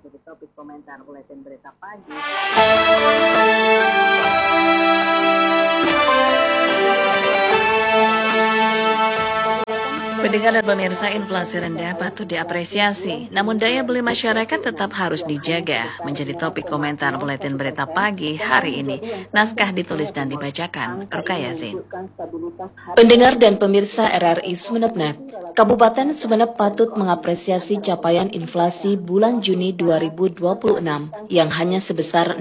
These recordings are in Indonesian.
menjadi topik komentar Buletin Berita Pagi. Pendengar dan pemirsa, inflasi rendah patut diapresiasi, namun daya beli masyarakat tetap harus dijaga. Menjadi topik komentar Buletin Berita Pagi hari ini. Naskah ditulis dan dibacakan Rukaya Zin. Pendengar dan pemirsa RRI Sumeneb, Kabupaten Sumeneb patut mengapresiasi capaian inflasi bulan Juni 2026 yang hanya sebesar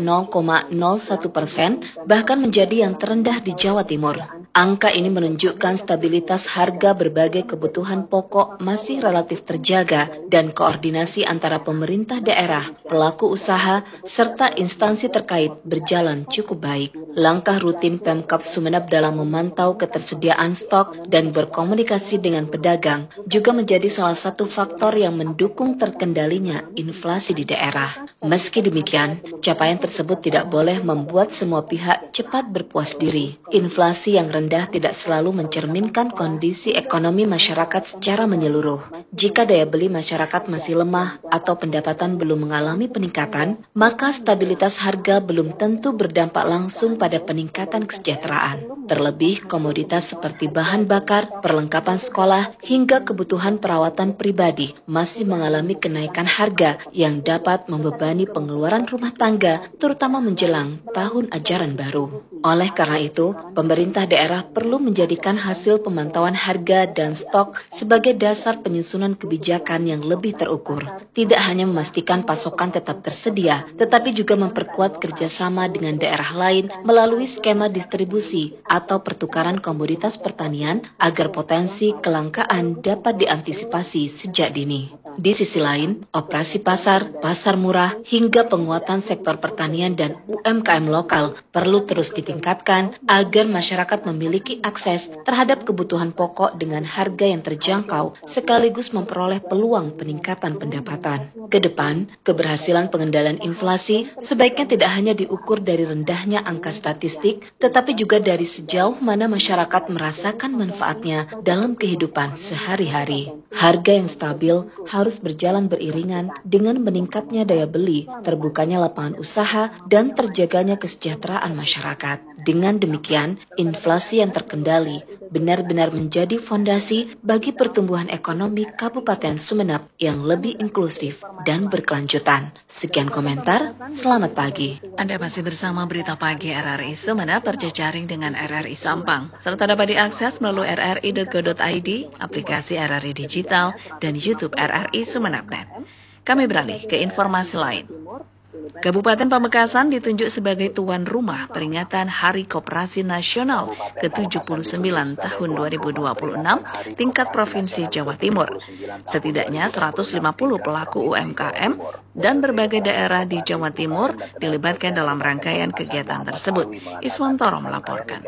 0,01%, bahkan menjadi yang terendah di Jawa Timur. Angka ini menunjukkan stabilitas harga berbagai kebutuhan pokok masih relatif terjaga dan koordinasi antara pemerintah daerah, pelaku usaha, serta instansi terkait berjalan cukup baik. Langkah rutin Pemkab Sumeneb dalam memantau ketersediaan stok dan berkomunikasi dengan pedagang juga menjadi salah satu faktor yang mendukung terkendalinya inflasi di daerah. Meski demikian, capaian tersebut tidak boleh membuat semua pihak cepat berpuas diri. Inflasi yang rendah tidak selalu mencerminkan kondisi ekonomi masyarakat secara menyeluruh. Jika daya beli masyarakat masih lemah atau pendapatan belum mengalami peningkatan, maka stabilitas harga belum tentu berdampak langsung pada peningkatan kesejahteraan. Terlebih, komoditas seperti bahan bakar, perlengkapan sekolah, hingga kebutuhan perawatan pribadi masih mengalami kenaikan harga yang dapat membebani pengeluaran rumah tangga, terutama menjelang tahun ajaran baru. Oleh karena itu, pemerintah daerah perlu menjadikan hasil pemantauan harga dan stok sebagai dasar penyusunan kebijakan yang lebih terukur. Tidak hanya memastikan pasokan tetap tersedia, tetapi juga memperkuat kerjasama dengan daerah lain melalui skema distribusi atau pertukaran komoditas pertanian agar potensi kelangkaan dapat diantisipasi sejak dini. Di sisi lain, operasi pasar, pasar murah, hingga penguatan sektor pertanian dan UMKM lokal perlu terus ditingkatkan agar masyarakat memiliki akses terhadap kebutuhan pokok dengan harga yang terjangkau sekaligus memperoleh peluang peningkatan pendapatan. Kedepan, keberhasilan pengendalian inflasi sebaiknya tidak hanya diukur dari rendahnya angka statistik, tetapi juga dari sejauh mana masyarakat merasakan manfaatnya dalam kehidupan sehari-hari. Harga yang stabil harus berjalan beriringan dengan meningkatnya daya beli, terbukanya lapangan usaha, dan terjaganya kesejahteraan masyarakat. Dengan demikian, inflasi yang terkendali benar-benar menjadi fondasi bagi pertumbuhan ekonomi Kabupaten Sumeneb yang lebih inklusif dan berkelanjutan. Sekian komentar, selamat pagi. Anda masih bersama Berita Pagi RRI Sumeneb berjejaring dengan RRI Sampang, serta dapat diakses melalui rri.go.id, aplikasi RRI Digital, dan YouTube RRI Sumeneb.net. Kami beralih ke informasi lain. Kabupaten Pamekasan ditunjuk sebagai tuan rumah peringatan Hari Koperasi Nasional ke-79 tahun 2026 tingkat Provinsi Jawa Timur. Setidaknya 150 pelaku UMKM dan berbagai daerah di Jawa Timur dilibatkan dalam rangkaian kegiatan tersebut. Iswantoro melaporkan.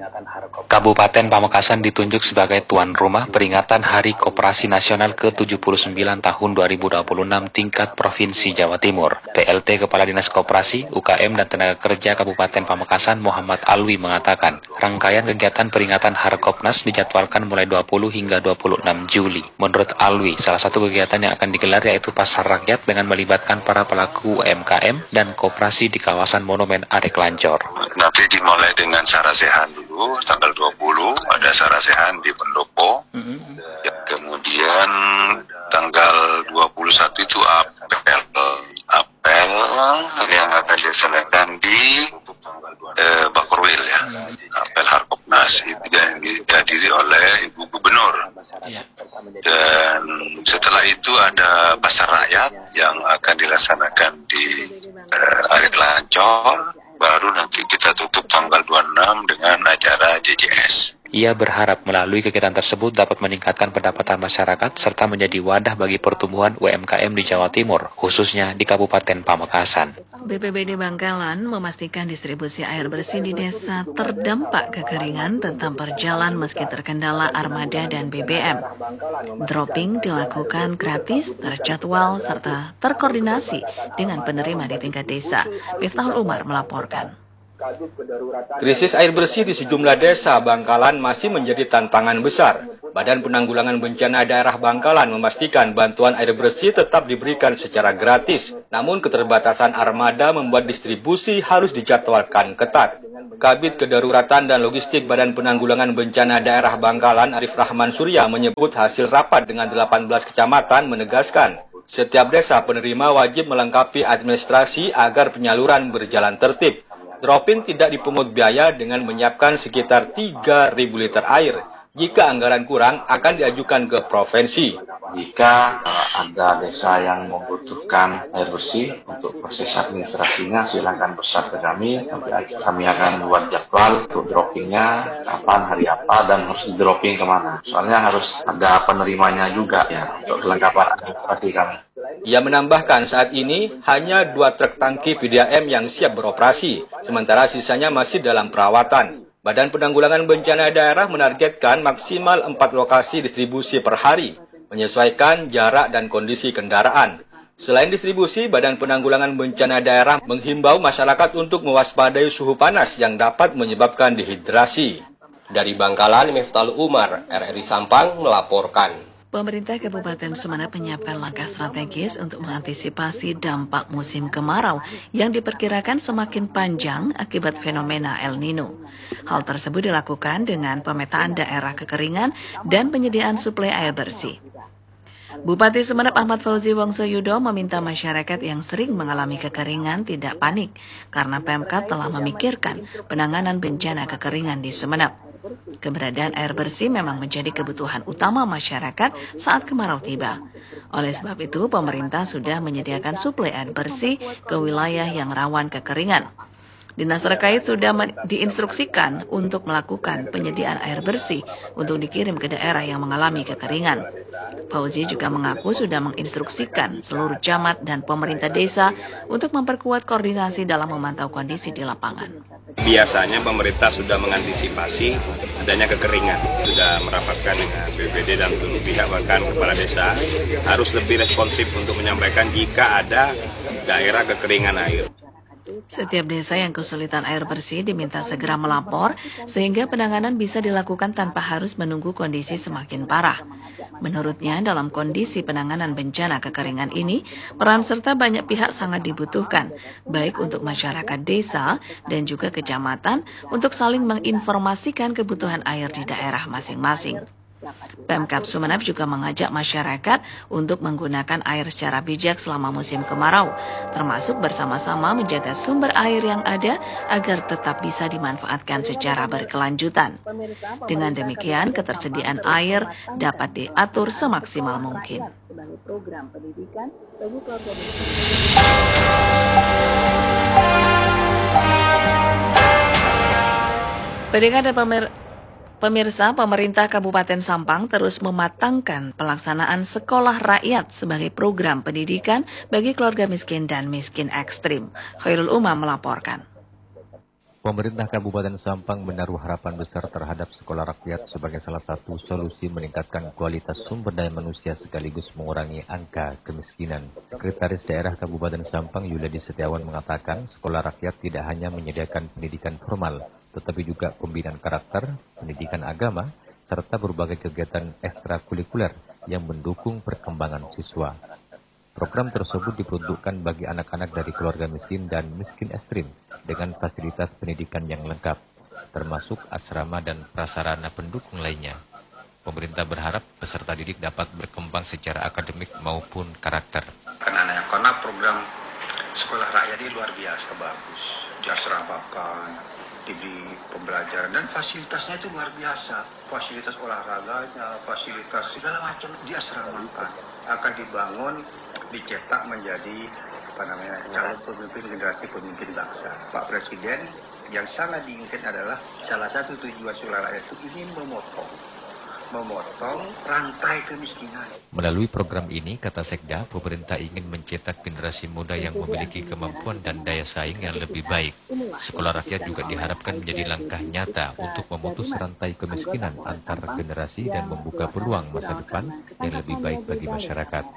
Kabupaten Pamekasan ditunjuk sebagai tuan rumah peringatan Hari Koperasi Nasional ke-79 tahun 2026 tingkat Provinsi Jawa Timur. PLT Kepala Dinas Koperasi, UKM, dan Tenaga Kerja Kabupaten Pamekasan Muhammad Alwi mengatakan, rangkaian kegiatan peringatan Harkopnas dijadwalkan mulai 20 hingga 26 Juli. Menurut Alwi, salah satu kegiatan yang akan digelar yaitu Pasar Rakyat dengan melibatkan para pelaku UMKM dan koperasi di kawasan Monumen Arek Lancor. Nanti dimulai dengan Sarasehan dulu, tanggal 20 ada Sarasehan di Pendopo. Kemudian tanggal 21 itu apel yang akan dilaksanakan di Bakorwil ya. Apel Harkopnas itu yang dihadiri oleh Ibu Gubernur. Dan setelah itu ada Pasar Rakyat yang akan dilaksanakan di Arek Lancor. Baru nanti kita tutup tanggal 26 dengan acara JJS. Ia berharap melalui kegiatan tersebut dapat meningkatkan pendapatan masyarakat serta menjadi wadah bagi pertumbuhan UMKM di Jawa Timur, khususnya di Kabupaten Pamekasan. BPBD Bangkalan memastikan distribusi air bersih di desa terdampak kekeringan tetap berjalan meski terkendala armada dan BBM. Dropping dilakukan gratis, terjadwal, serta terkoordinasi dengan penerima di tingkat desa. Miftahul Umar melaporkan. Krisis air bersih di sejumlah desa Bangkalan masih menjadi tantangan besar. Badan Penanggulangan Bencana Daerah Bangkalan memastikan bantuan air bersih tetap diberikan secara gratis. Namun keterbatasan armada membuat distribusi harus dijadwalkan ketat. Kabid Kedaruratan dan Logistik Badan Penanggulangan Bencana Daerah Bangkalan Arif Rahman Surya menyebut hasil rapat dengan 18 kecamatan menegaskan setiap desa penerima wajib melengkapi administrasi agar penyaluran berjalan tertib. Dropin tidak dipungut biaya dengan menyiapkan sekitar 3.000 liter air. Jika anggaran kurang, akan diajukan ke provinsi. Jika ada desa yang membutuhkan air bersih untuk proses administrasinya, silakan pesan ke kami. Nanti kami akan buat jadwal untuk droppingnya, kapan, hari apa, dan harus di dropping kemana. Soalnya harus ada penerimanya juga ya untuk kelengkapan administrasi kami. Ia menambahkan saat ini hanya 2 truk tangki PDAM yang siap beroperasi, sementara sisanya masih dalam perawatan. Badan Penanggulangan Bencana Daerah menargetkan maksimal 4 lokasi distribusi per hari, menyesuaikan jarak dan kondisi kendaraan. Selain distribusi, Badan Penanggulangan Bencana Daerah menghimbau masyarakat untuk mewaspadai suhu panas yang dapat menyebabkan dehidrasi. Dari Bangkalan, Miftahul Umar, RRI Sampang melaporkan. Pemerintah Kabupaten Sumeneb menyiapkan langkah strategis untuk mengantisipasi dampak musim kemarau yang diperkirakan semakin panjang akibat fenomena El Nino. Hal tersebut dilakukan dengan pemetaan daerah kekeringan dan penyediaan suplai air bersih. Bupati Sumeneb Ahmad Fauzi Wongsoyudo meminta masyarakat yang sering mengalami kekeringan tidak panik karena Pemkab telah memikirkan penanganan bencana kekeringan di Sumeneb. Keberadaan air bersih memang menjadi kebutuhan utama masyarakat saat kemarau tiba. Oleh sebab itu, pemerintah sudah menyediakan suplai air bersih ke wilayah yang rawan kekeringan. Dinas terkait sudah diinstruksikan untuk melakukan penyediaan air bersih untuk dikirim ke daerah yang mengalami kekeringan. Fauzi juga mengaku sudah menginstruksikan seluruh camat dan pemerintah desa untuk memperkuat koordinasi dalam memantau kondisi di lapangan. Biasanya pemerintah sudah mengantisipasi adanya kekeringan, sudah merapatkan dengan BPD dan seluruh pihak, bahkan kepala desa harus lebih responsif untuk menyampaikan jika ada daerah kekeringan air. Setiap desa yang kesulitan air bersih diminta segera melapor sehingga penanganan bisa dilakukan tanpa harus menunggu kondisi semakin parah. Menurutnya, dalam kondisi penanganan bencana kekeringan ini, peran serta banyak pihak sangat dibutuhkan, baik untuk masyarakat desa dan juga kecamatan untuk saling menginformasikan kebutuhan air di daerah masing-masing. Pemkab Sumeneb juga mengajak masyarakat untuk menggunakan air secara bijak selama musim kemarau, termasuk bersama-sama menjaga sumber air yang ada agar tetap bisa dimanfaatkan secara berkelanjutan. Dengan demikian, ketersediaan air dapat diatur semaksimal mungkin. Sebagai program pendidikan bagi keluarga Pendengar dan pemirsa, pemerintah Kabupaten Sampang terus mematangkan pelaksanaan sekolah rakyat sebagai program pendidikan bagi keluarga miskin dan miskin ekstrim. Khairul Umam melaporkan. Pemerintah Kabupaten Sampang menaruh harapan besar terhadap sekolah rakyat sebagai salah satu solusi meningkatkan kualitas sumber daya manusia sekaligus mengurangi angka kemiskinan. Sekretaris Daerah Kabupaten Sampang Yuladi Setiawan mengatakan sekolah rakyat tidak hanya menyediakan pendidikan formal, tetapi juga pembinaan karakter, pendidikan agama, serta berbagai kegiatan ekstrakurikuler yang mendukung perkembangan siswa. Program tersebut diperuntukkan bagi anak-anak dari keluarga miskin dan miskin ekstrim dengan fasilitas pendidikan yang lengkap, termasuk asrama dan prasarana pendukung lainnya. Pemerintah berharap peserta didik dapat berkembang secara akademik maupun karakter. Karena program sekolah rakyat ini luar biasa bagus, diasramakan, diberi pembelajaran dan fasilitasnya itu luar biasa, fasilitas olahraganya, fasilitas segala macam diasramakan, akan dibangun, dicetak menjadi calon pemimpin generasi pemimpin bangsa. Pak Presiden yang sangat diinginkan adalah salah satu tujuan sekolah rakyat itu ingin memotong rantai kemiskinan. Melalui program ini, kata Sekda, pemerintah ingin mencetak generasi muda yang memiliki kemampuan dan daya saing yang lebih baik. Sekolah rakyat juga diharapkan menjadi langkah nyata untuk memutus rantai kemiskinan antar generasi dan membuka peluang masa depan yang lebih baik bagi masyarakat.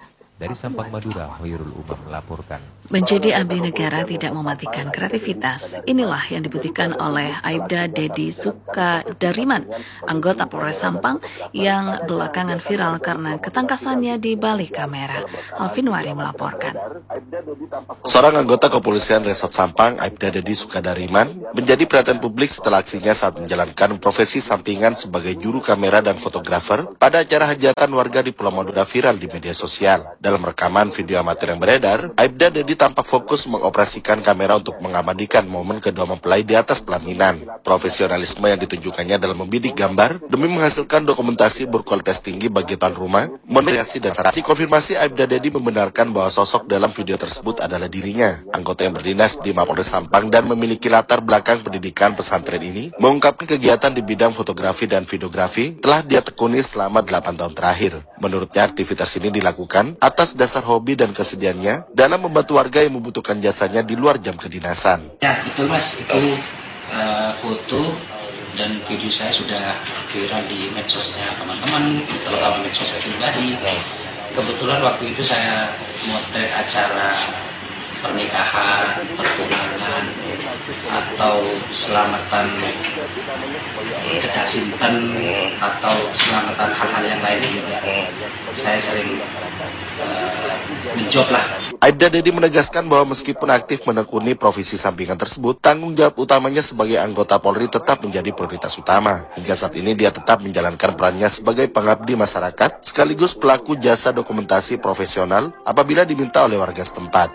Dari Sampang, Madura, Hoyrul Umam melaporkan. Menjadi abdi negara tidak mematikan kreativitas. Inilah yang dibuktikan oleh Aibda Dedi Sukadariman, anggota Polres Sampang yang belakangan viral karena ketangkasannya di balik kamera. Alvin Wari melaporkan. Seorang anggota kepolisian Resort Sampang, Aibda Dedi Sukadariman, menjadi perhatian publik setelah aksinya saat menjalankan profesi sampingan sebagai juru kamera dan fotografer pada acara hajatan warga di Pulau Madura viral di media sosial. Dalam rekaman video amatir yang beredar, Aibda Dedi tampak fokus mengoperasikan kamera untuk mengabadikan momen kedua mempelai di atas pelaminan. Profesionalisme yang ditunjukkannya dalam membidik gambar demi menghasilkan dokumentasi berkualitas tinggi bagi tuan rumah, menegaskan dan sarasi konfirmasi Aibda Dedi membenarkan bahwa sosok dalam video tersebut adalah dirinya. Anggota yang berdinas di Mapolres Sampang dan memiliki latar belakang pendidikan pesantren ini mengungkapkan kegiatan di bidang fotografi dan videografi telah dia tekuni selama 8 tahun terakhir. Menurutnya aktivitas ini dilakukan atas dasar hobi dan kesediaannya dalam membantu warga yang membutuhkan jasanya di luar jam kedinasan. Ya betul Mas, itu foto dan video saya sudah viral di medsosnya teman-teman, terutama medsos pribadi. Kebetulan waktu itu saya motret acara pernikahan, pertunangan, atau selamatan kedak sinten, atau selamatan hal-hal yang lainnya juga. Saya sering menjob lah. Aibda Dedi menegaskan bahwa meskipun aktif menekuni profesi sampingan tersebut, tanggung jawab utamanya sebagai anggota Polri tetap menjadi prioritas utama. Hingga saat ini dia tetap menjalankan perannya sebagai pengabdi masyarakat, sekaligus pelaku jasa dokumentasi profesional apabila diminta oleh warga setempat.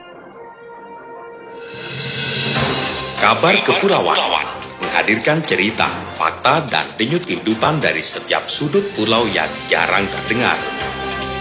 Kabar Kepulauan menghadirkan cerita, fakta, dan denyut kehidupan dari setiap sudut pulau yang jarang terdengar.